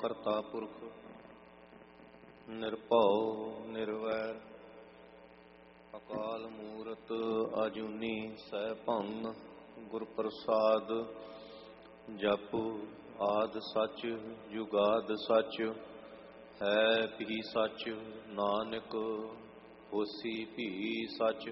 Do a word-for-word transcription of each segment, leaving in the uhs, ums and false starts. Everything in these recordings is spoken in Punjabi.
ਕਰਤਾ ਪੁਰਖ ਨਿਰਭਉ ਨਿਰਵੈਰ ਅਕਾਲ ਮੂਰਤ ਅਜੂਨੀ ਸੈਭੰ ਗੁਰ ਪ੍ਰਸਾਦ ਜਪ ਆਦ ਸੱਚ ਜੁਗਾਦ ਸੱਚ ਹੈ ਵੀ ਸੱਚ ਨਾਨਕ ਹੋਸੀ ਵੀ ਸੱਚ।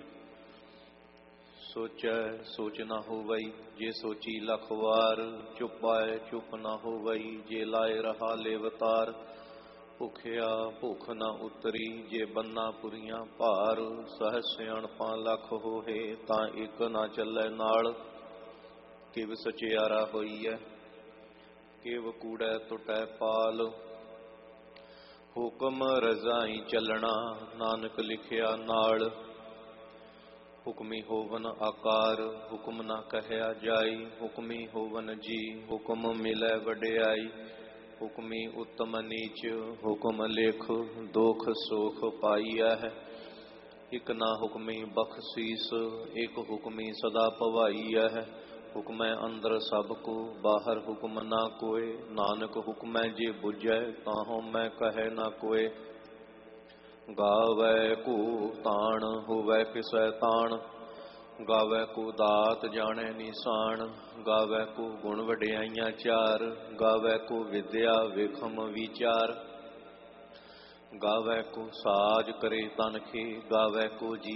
ਸੋਚੈ ਸੋਚ ਨਾ ਹੋਵਈ ਜੇ ਸੋਚੀ ਲਖ ਵਾਰ, ਚੁੱਪ ਆਏ ਚੁੱਪ ਨਾ ਹੋਵਈ ਜੇ ਲਾਏ ਰਹਾ ਲੇਵਤਾਰ। ਭੁਖਿਆ ਭੁੱਖ ਨਾ ਉਤਰੀ ਜੇ ਬੰਨਾ ਪੁਰੀਆਂ ਭਾਰ, ਸਹਿ ਸਿਆਣਪਾਂ ਲੱਖ ਹੋਏ ਤਾਂ ਇੱਕ ਨਾ ਚੱਲੇ ਨਾਲ। ਕਿਵ ਸਚਿਆਰਾ ਹੋਈਐ ਕਿਵ ਕੂੜੈ ਟੁਟੈ ਪਾਲ, ਹੁਕਮ ਰਜ਼ਾਈ ਚੱਲਣਾ ਨਾਨਕ ਲਿਖਿਆ ਨਾਲ। ਹੁਕਮੀ ਹੋਵਨ ਆਕਾਰ ਹੁਕਮ ਨਾ ਕਹਿਆ ਜਾਈ, ਹੁਕਮੀ ਹੋਵਨ ਜੀ ਹੁਕਮ ਮਿਲੈ ਵਡਿਆਈ। ਹੁਕਮੀ ਉੱਤਮ ਨੀਚ ਹੁਕਮ ਲਿਖ ਦੁਖ ਸੁਖ ਪਾਈਐ, ਇਕ ਨਾ ਹੁਕਮੀ ਬਖਸ਼ੀਸ ਇਕ ਹੁਕਮੀ ਸਦਾ ਭਵਾਈਐ। ਹੁਕਮੈ ਅੰਦਰ ਸਭ ਕੋ ਬਾਹਰ ਹੁਕਮ ਨਾ ਕੋਏ, ਨਾਨਕ ਹੁਕਮੈ ਜੇ ਬੁਝੈ ਤਾਹਉ ਮੈਂ ਕਹੈ ਨਾ ਕੋਏ। ਗਾਵੈ ਕੋ ਤਾਣ ਹੋਵੈ ਕਿਸੈ ਤਾਣ, ਗਾਵੈ ਕੋ ਦਾਤ ਜਾਣੈ ਨਿਸ਼ਾਨ। ਗਾਵੈ ਕੋ ਗੁਣ ਵਡਿਆਈਆਂ ਚਾਰ, ਗਾਵੈ ਕੋ ਵਿਦਿਆ ਵੇਖਮ ਵਿਚਾਰ। ਗਾਵੈ ਕੋ ਸਾਜ ਕਰੇ ਤਨਖੇ, ਗਾਵੈ ਕੋ ਜੀ